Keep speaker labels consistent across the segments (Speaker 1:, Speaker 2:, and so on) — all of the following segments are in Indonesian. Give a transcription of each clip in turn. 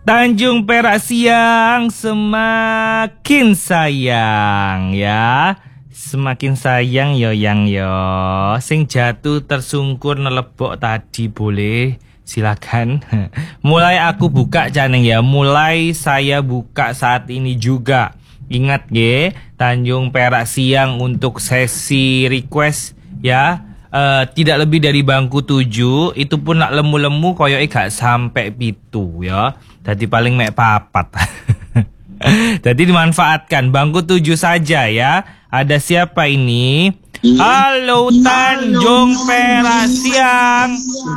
Speaker 1: Tanjung Perak siang semakin sayang ya. Semakin sayang yo yang yo. Sing jatuh tersungkur nelebok tadi boleh. Silakan. Mulai aku buka Caneng ya. Mulai saya buka saat ini juga. Ingat ge, Tanjung Perak siang untuk sesi request ya. Tidak lebih dari bangku 7. Itu pun nak lemu-lemu koyoke gak sampai 7 ya. Jadi paling mek papat. Jadi dimanfaatkan bangku 7 saja ya. Ada siapa ini? Halo Tanjung Perak siang.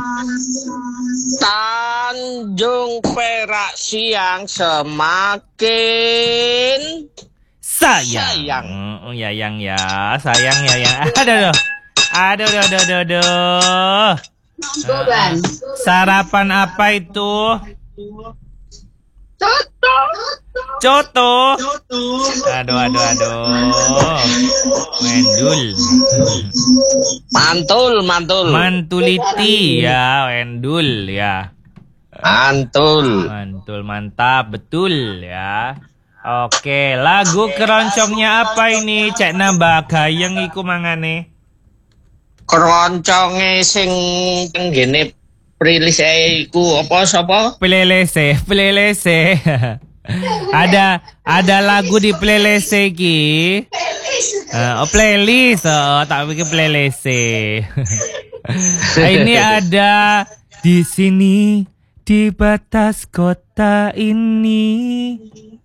Speaker 2: Tanjung Perak siang semakin
Speaker 1: sayang. Ya yang ya, sayang ya yang. Aduh. Sarapan apa itu? Coto. Aduh. Mantul. Mantuliti ya, wendul ya.
Speaker 2: Mantul,
Speaker 1: mantap, betul ya. Oke, lagu keroncongnya apa ini? Cek nambah gayeng iku mangane.
Speaker 2: keronconge sing tenggene rilis iku apa sapa?
Speaker 1: Playlist. Ada lagu di playlist iki. Playlist. Tak pikir playlist. Ini ada di sini di batas kota ini.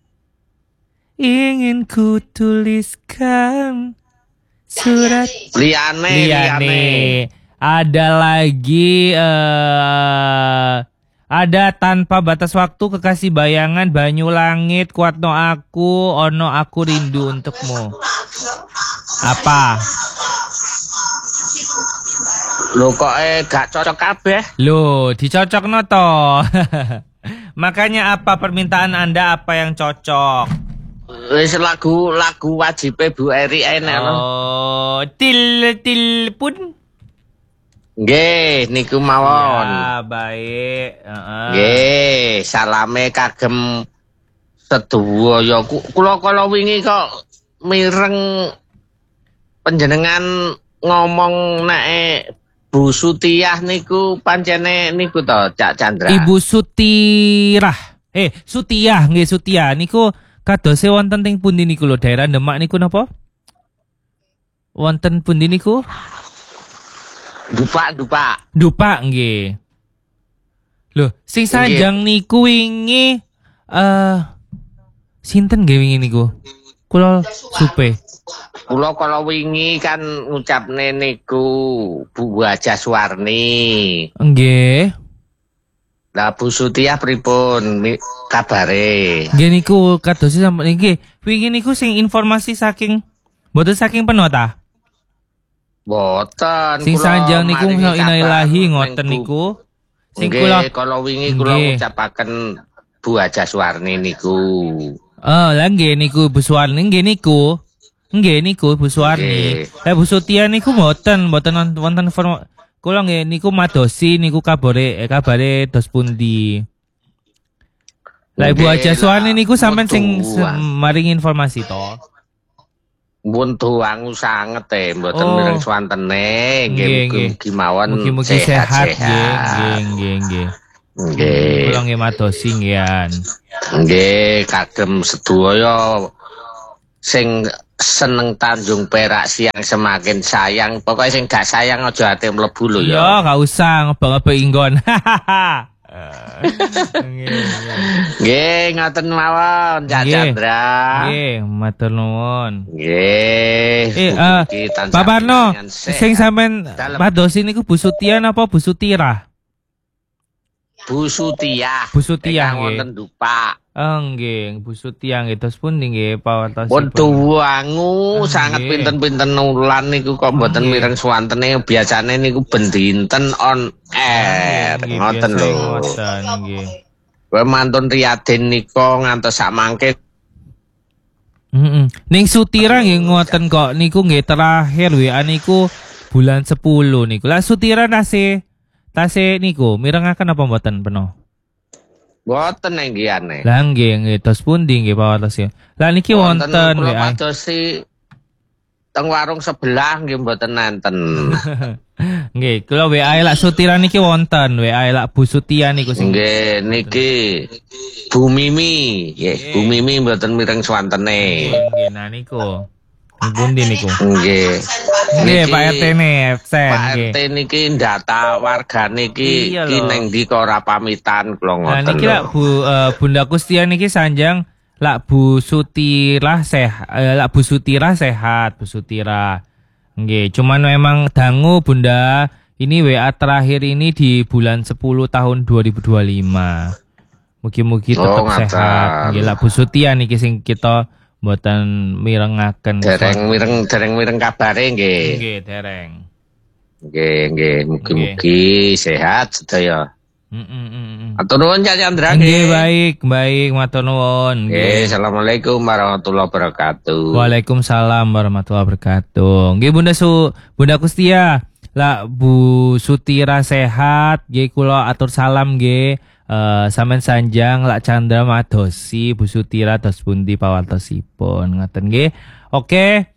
Speaker 1: Ingin ku tuliskan surat liane. Ada lagi ada tanpa batas waktu, kekasih bayangan, banyu langit, kuatno aku, ono aku rindu untukmu. Apa?
Speaker 2: Lho kok gak cocok kabeh?
Speaker 1: Loh, dicocokno to. Makanya apa permintaan Anda, apa yang cocok?
Speaker 2: Wis lagu wajib Bu Eri enek lho.
Speaker 1: Oh, til pun.
Speaker 2: Nggih, niku mawon.
Speaker 1: Ya, baik.
Speaker 2: Nggih, salame kagem sedaya. Kula wingi kok mireng panjenengan ngomong nek Bu Sutiah niku pancene niku to, Cak Chandra.
Speaker 1: Ibu Sutirah. Sutiah nggih Sutiah niku kadose wonten teng pundi niku lho, daerah Demak niku napa? Wonten pundi niku? Dupak nggih. Lho, sing sanjang niku wingi sinten nggih wingi niku? Kula supe.
Speaker 2: Kula kalau wingi kan ngucapne niku Bu Wajah Suwarni.
Speaker 1: Nggih.
Speaker 2: Lah Bu Sutiah pripun kabare?
Speaker 1: Nggih niku kados sampeyan nggih. Wingi niku sing informasi saking mboten saking penuh ta?
Speaker 2: Mboten.
Speaker 1: Sing sanjang niku inailahi ngoten niku.
Speaker 2: Sing kula kalau wingi kula ngucapaken Bu Wajah Suwarni niku.
Speaker 1: Lah nggih niku Bu Suwarni nggih niku. Nggih niku Bu Suwarni. Lah Bu Sutiah niku mboten wonten kula nggih niku madosi niku kabare dos pundi. Lah Ibu Wajah Suwarni niku sampean sing maring informasi to.
Speaker 2: Mun doangu sanget mboten mireng swantene nggih mugi mawon
Speaker 1: mugi sehat nggih. Nggih. Kula nggih madosi nggih.
Speaker 2: Nggih kagem sedaya sing seneng Tanjung Perak siang semakin sayang. Pokoknya sing gak sayang aja ate mlebu lho ya.
Speaker 1: Yo gak usah ngebang-ngebang inggon.
Speaker 2: Nggih, ngoten mawon Cak Chandra.
Speaker 1: Nggih, matur nuwun.
Speaker 2: Nggih.
Speaker 1: Pak Parno, sing sampean madosi niku Bu Sutiah napa Bu Sutirah?
Speaker 2: Bu Sutiah.
Speaker 1: Bu Sutiah nggih.
Speaker 2: Wonten Dupak.
Speaker 1: Nggih, Bu Sutiah nggih tos pundi nggih pawartos.
Speaker 2: Wangu sangat pinten-pinten ulan niku kok mboten mireng swantene, biasane niku ben dinten on air. Ngoten lho.
Speaker 1: Ngoten nggih.
Speaker 2: Kowe mantun Riyaden nika ngantos sak mangke.
Speaker 1: Ning Sutira nggih ngoten kok niku nggih terakhir WA niku bulan 10 niku. Lah Sutira tase niku mirengaken apa mboten peno?
Speaker 2: Mboten nggih.
Speaker 1: Lah nggih tos pundi nggih pawartos ya. Lah niki wonten
Speaker 2: kula
Speaker 1: WA.
Speaker 2: madosi teng warung sebelah nggih mboten nenten.
Speaker 1: Nggih, kula WA lak Sutiran niki wonten, WA lak Bu Sutia niku sing.
Speaker 2: Nggih niki Bu Mimi, nggih Bu Mimi mboten mireng swantene.
Speaker 1: Nggih, nah niku. Pundi niku?
Speaker 2: Nggih.
Speaker 1: Nggih, Pak RT ne absen
Speaker 2: Pak
Speaker 1: nggih.
Speaker 2: RT niki data warga niki
Speaker 1: Iya
Speaker 2: ki
Speaker 1: lho.
Speaker 2: neng ndi kok ora pamitan kula
Speaker 1: Nah
Speaker 2: ngoten
Speaker 1: niki
Speaker 2: lho.
Speaker 1: lak Bunda Kustia niki sanjang lak Bu Sutira lak Bu Sutira sehat, Bu Sutira. Nggih, cuman memang dangu Bunda. Ini WA terakhir ini di bulan 10 tahun 2025. Mugi-mugi tetap
Speaker 2: ngaten.
Speaker 1: sehat. Nggih, lak Bu Sutia niki sing kita mboten mirengaken.
Speaker 2: Dereng mireng kabare nggih.
Speaker 1: Nggih, dereng.
Speaker 2: Nggih, mugi-mugi sehat sedaya. Atur nuwun Cak Chandra
Speaker 1: Nggih, baik, matur nuwun.
Speaker 2: Nggih, assalamualaikum warahmatullahi wabarakatuh.
Speaker 1: Waalaikumsalam warahmatullahi wabarakatuh. Nggih Bunda Kustia, lah Bu Sutira sehat, nggih kula atur salam nggih. Sampean sanjang lak Chandra madosi Bu Sutira dos pundi pawartosipun ngoten nggih. Oke,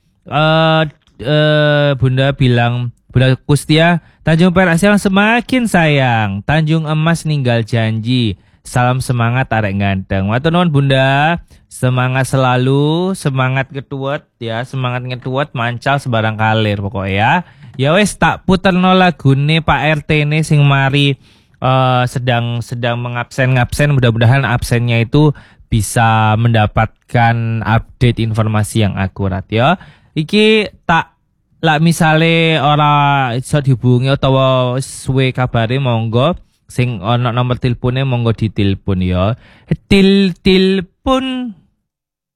Speaker 1: Bunda Kustia, Tanjung Perak Siang semakin sayang, Tanjung Emas ninggal janji. Salam semangat arek ganteng. Matur nuwun Bunda, semangat selalu, semangat ngetuwet ya, semangat ngetuwet mancal sebarang kalir pokoknya ya. Ya wes tak puterno lagune Pak RT ne sing mari sedang mengabsen, mudah-mudahan absennya itu bisa mendapatkan update informasi yang akurat ya. Iki tak lah misale ora iso dihubungi utawa suwe kabare monggo sing ana nomor tilpune monggo ditelepon ya. Telepon